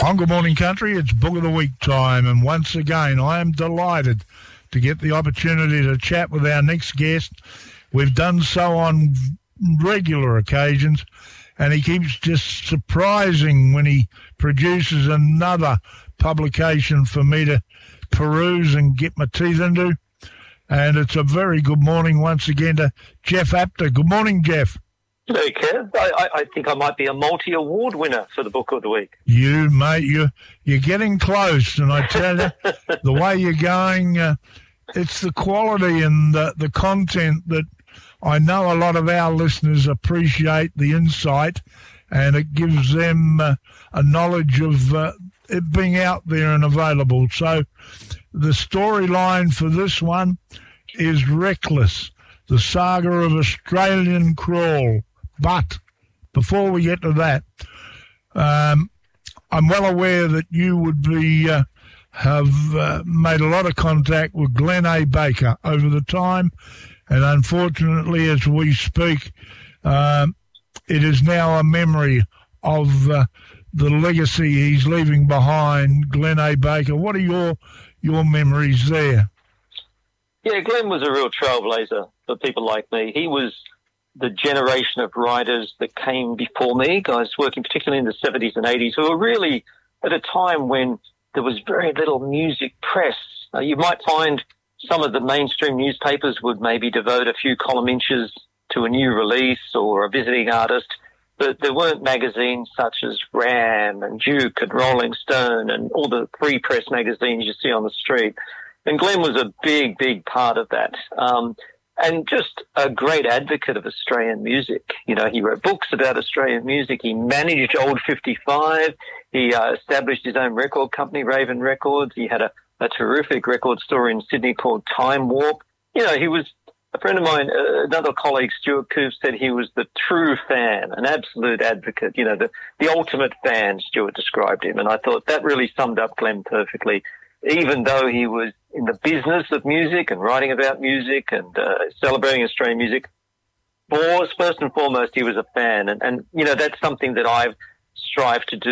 On Good Morning Country, it's Book of the Week time, and once again, I am delighted to get the opportunity to chat with our next guest. We've done so on regular occasions, and he keeps just surprising when he produces another publication for me to peruse and get my teeth into. And it's a very good morning once again to Jeff Apter. Good morning, Jeff. Hey, Kev. I think I might be a multi-award winner for the Book of the Week. You, mate, you're getting close, and I tell you, the way you're going, it's the quality and the content that I know a lot of our listeners appreciate, the insight, and it gives them a knowledge of it being out there and available. So the storyline for this one is Reckless, the saga of Australian crawl. But before we get to that, I'm well aware that you would have made a lot of contact with Glenn A. Baker over the time, and unfortunately, as we speak, it is now a memory of the legacy he's leaving behind. Glenn A. Baker, what are your memories there? Yeah, Glenn was a real trailblazer for people like me. He was the generation of writers that came before me, guys working particularly in the 70s and 80s, who were really at a time when there was very little music press. You might find some of the mainstream newspapers would maybe devote a few column inches to a new release or a visiting artist, but there weren't magazines such as Ram and Duke and Rolling Stone and all the free press magazines you see on the street. And Glenn was a big, big part of that. And just a great advocate of Australian music. You know, he wrote books about Australian music. He managed Old 55. He established his own record company, Raven Records. He had a terrific record store in Sydney called Time Warp. You know, he was a friend of mine, another colleague, Stuart Coope, said he was the true fan, an absolute advocate. You know, the ultimate fan, Stuart described him. And I thought that really summed up Glenn perfectly. Even though he was in the business of music and writing about music and celebrating Australian music, first and foremost, he was a fan. And, you know, that's something that I've strived to do.